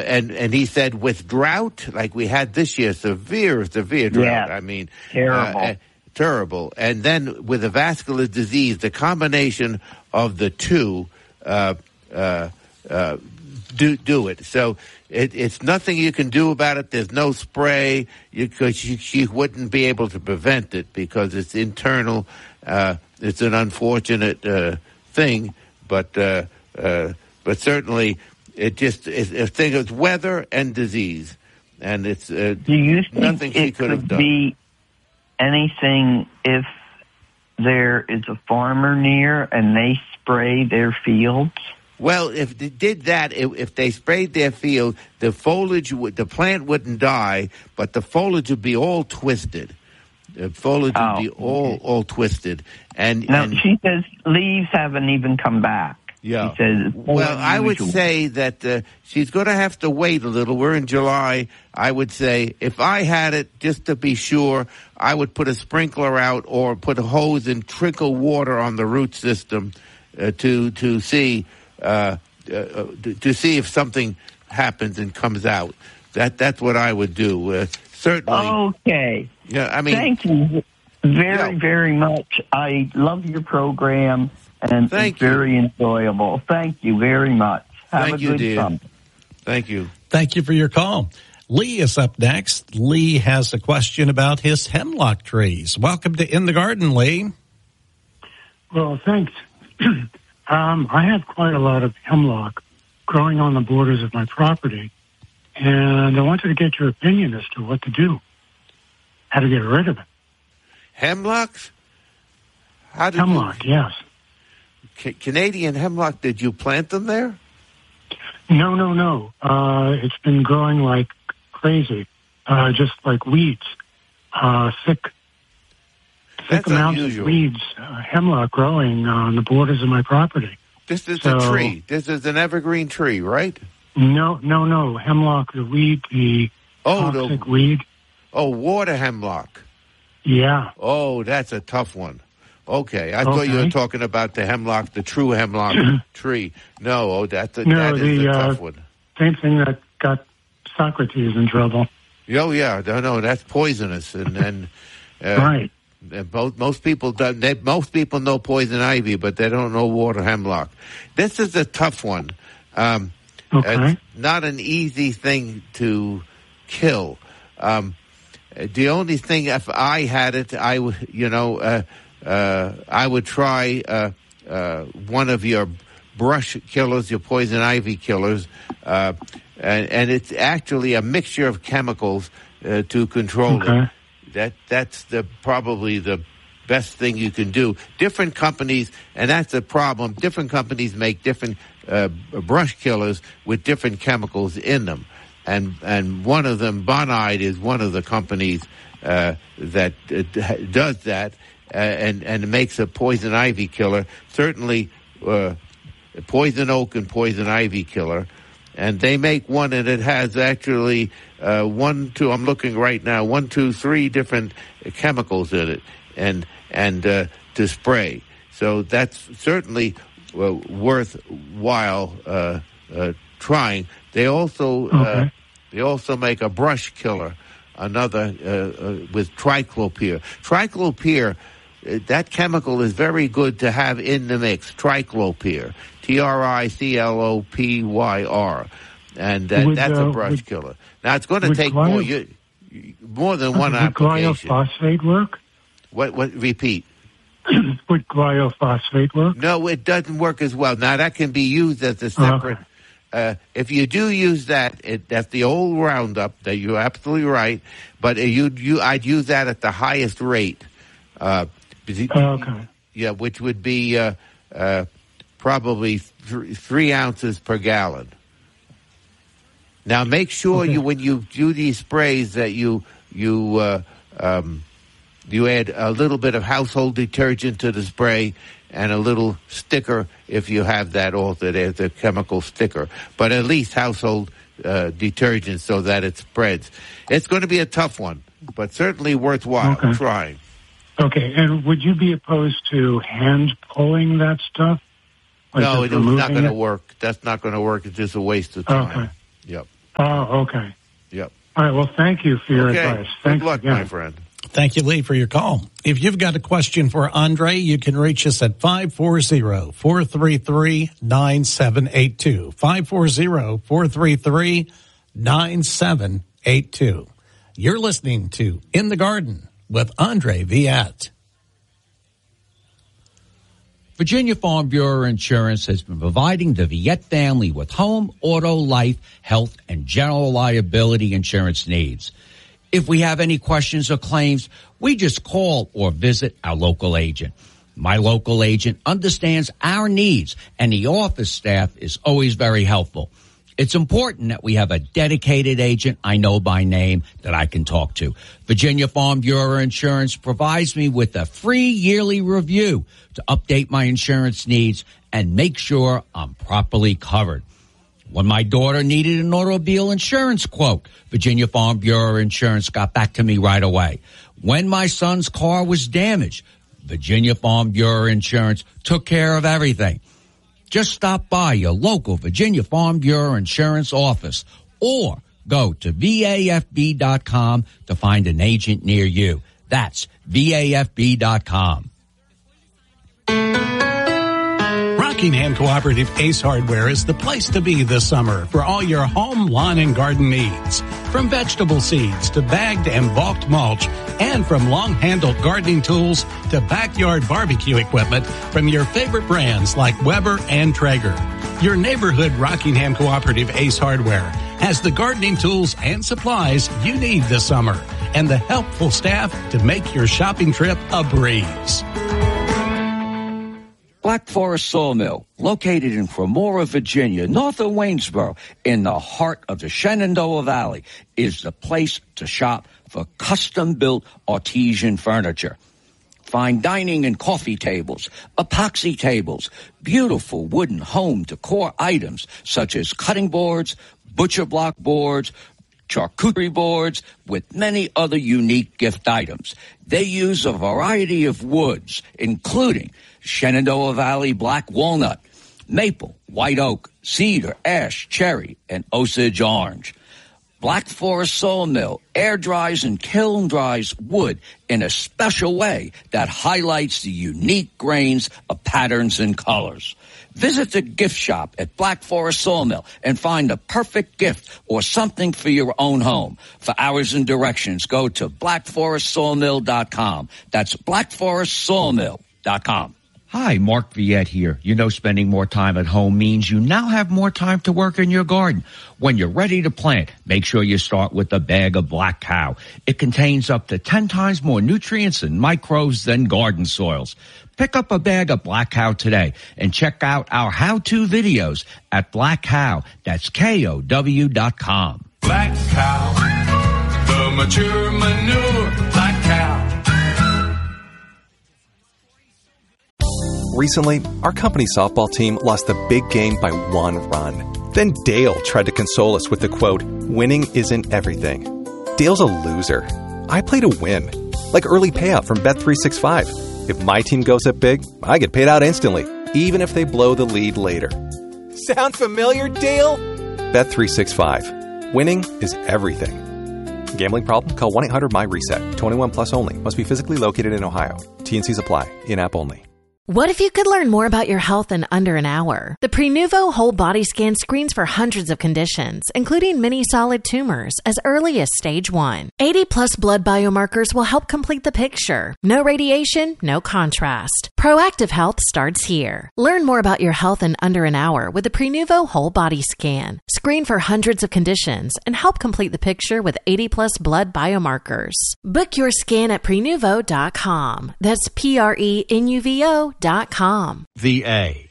and he said with drought, like we had this year, severe drought. Yeah, I mean, terrible. Terrible. And then with the vascular disease, the combination of the two do it. So it's nothing you can do about it. There's no spray because she wouldn't be able to prevent it because it's internal. It's an unfortunate thing, but certainly it just is a thing of weather and disease, and it's do you think nothing she could have done. Be anything if there is a farmer near and they spray their fields? Well, if they did that, if they sprayed their field, the plant wouldn't die, but the foliage would be all twisted. The foliage would be all twisted. And she says leaves haven't even come back. Yeah. She says, well, I would say that she's going to have to wait a little. We're in July. I would say if I had it, just to be sure, I would put a sprinkler out or put a hose and trickle water on the root system to see if something happens and comes out. That's what I would do. Certainly. Okay. Yeah. I mean, thank you very much. I love your program. And it's very enjoyable. Thank you very much. Have a good summer. Thank you. Thank you for your call. Lee is up next. Lee has a question about his hemlock trees. Welcome to In the Garden, Lee. Well, thanks. I have quite a lot of hemlock growing on the borders of my property, and I wanted to get your opinion as to what to do, how to get rid of it. Hemlocks? Hemlock, yes. Canadian hemlock, did you plant them there? No. It's been growing like crazy, just like weeds, thick amounts of weeds, hemlock growing on the borders of my property. This is a tree. This is an evergreen tree, right? No. Hemlock, the weed, the toxic weed. Oh, water hemlock. Yeah. Oh, that's a tough one. Okay, I thought you were talking about the hemlock, the true hemlock tree. No, that is a tough one. Same thing that got Socrates in trouble. Oh yeah, no, that's poisonous, and right. Most people know poison ivy, but they don't know water hemlock. This is a tough one. It's not an easy thing to kill. The only thing, if I had it, I would try one of your brush killers, your poison ivy killers, and it's actually a mixture of chemicals to control it. That's probably the best thing you can do. Different companies, and that's the problem, different companies make different brush killers with different chemicals in them. And one of them, Bonide, is one of the companies that does that. And makes a poison ivy killer, certainly poison oak and poison ivy killer. And they make one, and it has actually I'm looking right now, 3 different chemicals in it, and to spray. So that's certainly worthwhile trying. They also make a brush killer, another with triclopyr. Triclopyr, that chemical is very good to have in the mix. Triclopyr, Triclopyr, and that's a brush killer. Now it's going to take more than one application. Would glyphosate work? What? Repeat. Would glyphosate work? No, it doesn't work as well. Now that can be used as a separate. If you do use that, that's the old Roundup. That you're absolutely right. But I'd use that at the highest rate. Yeah, which would be probably 3 ounces per gallon. Now, make sure when you do these sprays that you add a little bit of household detergent to the spray and a little sticker if you have that also. There's a chemical sticker, but at least household detergent so that it spreads. It's going to be a tough one, but certainly worthwhile trying. Okay, and would you be opposed to hand pulling that stuff? No, it's not going to work. That's not going to work. It's just a waste of time. Okay. Yep. Oh, okay. Yep. All right. Well, thank you for your advice. Thanks Good luck, again. my friend. Thank you, Lee, for your call. If you've got a question for Andre, you can reach us at 540-433-9782. 540-433-9782. You're listening to In the Garden with Andre Viette. Virginia Farm Bureau Insurance has been providing the Viette family with home, auto, life, health, and general liability insurance needs. If we have any questions or claims, we just call or visit our local agent. My local agent understands our needs, and the office staff is always very helpful. It's important that we have a dedicated agent I know by name that I can talk to. Virginia Farm Bureau Insurance provides me with a free yearly review to update my insurance needs and make sure I'm properly covered. When my daughter needed an automobile insurance quote, Virginia Farm Bureau Insurance got back to me right away. When my son's car was damaged, Virginia Farm Bureau Insurance took care of everything. Just stop by your local Virginia Farm Bureau Insurance office or go to VAFB.com to find an agent near you. That's VAFB.com. Rockingham Cooperative Ace Hardware is the place to be this summer for all your home, lawn, and garden needs. From vegetable seeds to bagged and bulked mulch, and from long-handled gardening tools to backyard barbecue equipment from your favorite brands like Weber and Traeger. Your neighborhood Rockingham Cooperative Ace Hardware has the gardening tools and supplies you need this summer and the helpful staff to make your shopping trip a breeze. Black Forest Sawmill, located in Cremora, Virginia, north of Waynesboro, in the heart of the Shenandoah Valley, is the place to shop for custom-built artesian furniture. Fine dining and coffee tables, epoxy tables, beautiful wooden home decor items such as cutting boards, butcher block boards, charcuterie boards, with many other unique gift items. They use a variety of woods, including Shenandoah Valley black walnut, maple, white oak, cedar, ash, cherry, and Osage orange. Black Forest Sawmill air dries and kiln dries wood in a special way that highlights the unique grains of patterns and colors. Visit the gift shop at Black Forest Sawmill and find the perfect gift or something for your own home. For hours and directions, go to blackforestsawmill.com. That's blackforestsawmill.com. Hi, Mark Viette here. You know, spending more time at home means you now have more time to work in your garden. When you're ready to plant, make sure you start with a bag of Black Cow. It contains up to 10 times more nutrients and microbes than garden soils. Pick up a bag of Black Cow today and check out our how-to videos at Black Cow. That's KOW.com. Black Cow, the mature manure, Black Cow. Recently, our company softball team lost the big game by 1 run. Then Dale tried to console us with the quote, "Winning isn't everything." Dale's a loser. I play to win. Like early payout from Bet365. If my team goes up big, I get paid out instantly, even if they blow the lead later. Sound familiar, Dale? Bet365. Winning is everything. Gambling problem? Call 1-800-MY-RESET. 21 plus only. Must be physically located in Ohio. T&Cs apply. In-app only. What if you could learn more about your health in under an hour? The Prenuvo Whole Body Scan screens for hundreds of conditions, including many solid tumors, as early as stage 1. 80-plus blood biomarkers will help complete the picture. No radiation, no contrast. Proactive health starts here. Learn more about your health in under an hour with the Prenuvo Whole Body Scan. Screen for hundreds of conditions and help complete the picture with 80-plus blood biomarkers. Book your scan at Prenuvo.com. That's PRENUVO.com. VA.